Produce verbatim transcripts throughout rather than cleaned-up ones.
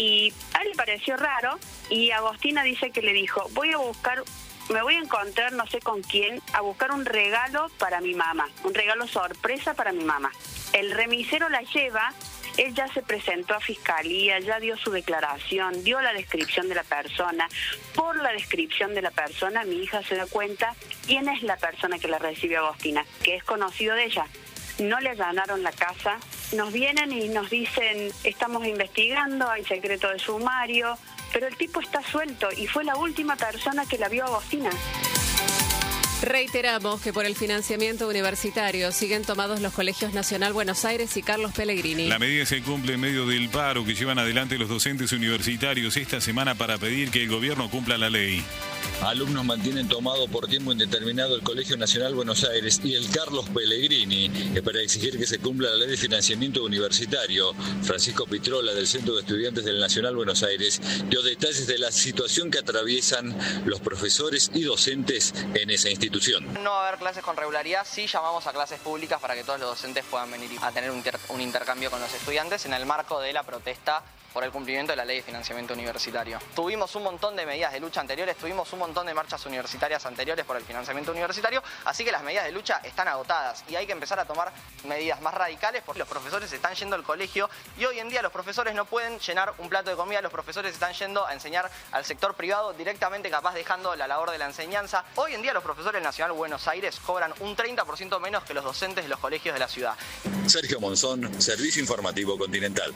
Y a él le pareció raro y Agostina dice que le dijo, voy a buscar, me voy a encontrar no sé con quién, a buscar un regalo para mi mamá, un regalo sorpresa para mi mamá. El remisero la lleva, él ya se presentó a fiscalía, ya dio su declaración, dio la descripción de la persona. Por la descripción de la persona, mi hija se da cuenta quién es la persona que la recibe a Agostina, que es conocido de ella. No le allanaron la casa, nos vienen y nos dicen, estamos investigando, hay secreto de sumario, pero el tipo está suelto y fue la última persona que la vio a Agostina. Reiteramos que por el financiamiento universitario siguen tomados los colegios Nacional Buenos Aires y Carlos Pellegrini. La medida se cumple en medio del paro que llevan adelante los docentes universitarios esta semana para pedir que el gobierno cumpla la ley. Alumnos mantienen tomado por tiempo indeterminado el Colegio Nacional Buenos Aires y el Carlos Pellegrini para exigir que se cumpla la ley de financiamiento universitario. Francisco Pitrola, del Centro de Estudiantes del Nacional Buenos Aires, dio detalles de la situación que atraviesan los profesores y docentes en esa institución. No va a haber clases con regularidad, sí llamamos a clases públicas para que todos los docentes puedan venir a tener un, inter un intercambio con los estudiantes en el marco de la protesta por el cumplimiento de la ley de financiamiento universitario. Tuvimos un montón de medidas de lucha anteriores, tuvimos un montón de marchas universitarias anteriores por el financiamiento universitario, así que las medidas de lucha están agotadas y hay que empezar a tomar medidas más radicales porque los profesores están yendo al colegio y hoy en día los profesores no pueden llenar un plato de comida, los profesores están yendo a enseñar al sector privado directamente, capaz dejando la labor de la enseñanza. Hoy en día los profesores del Nacional Buenos Aires cobran un treinta por ciento menos que los docentes de los colegios de la ciudad. Sergio Monzón, Servicio Informativo Continental.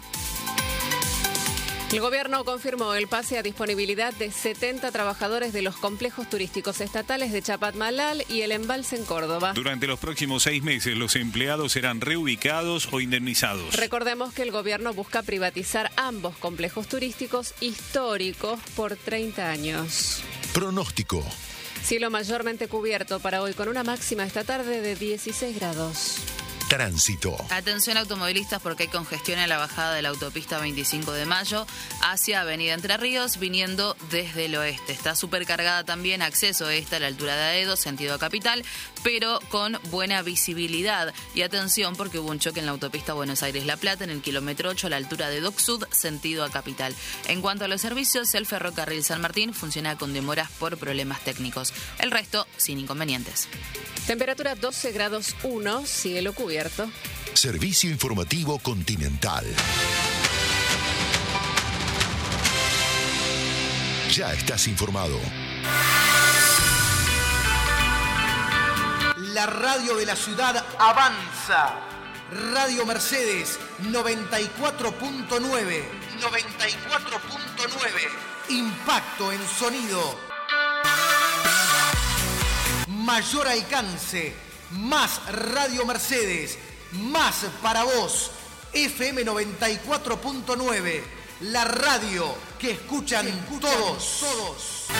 El gobierno confirmó el pase a disponibilidad de setenta trabajadores de los complejos turísticos estatales de Chapatmalal y el Embalse en Córdoba. Durante los próximos seis meses, los empleados serán reubicados o indemnizados. Recordemos que el gobierno busca privatizar ambos complejos turísticos históricos por treinta años. Pronóstico. Cielo mayormente cubierto para hoy con una máxima esta tarde de dieciséis grados. Tránsito. Atención automovilistas porque hay congestión en la bajada de la autopista veinticinco de mayo hacia Avenida Entre Ríos viniendo desde el oeste. Está supercargada también, acceso esta a la altura de Aedo, sentido a Capital, pero con buena visibilidad. Y atención porque hubo un choque en la autopista Buenos Aires-La Plata en el kilómetro ocho a la altura de Dock Sud, sentido a Capital. En cuanto a los servicios, el ferrocarril San Martín funciona con demoras por problemas técnicos. El resto sin inconvenientes. Temperatura doce grados uno, cielo cubierto. Servicio Informativo Continental. Ya estás informado. La radio de la ciudad avanza. Radio Mercedes noventa y cuatro punto nueve. noventa y cuatro punto nueve. Impacto en sonido. Mayor alcance. Más Radio Mercedes. Más para vos. F M noventa y cuatro punto nueve. La radio que escuchan, que escuchan todos. todos.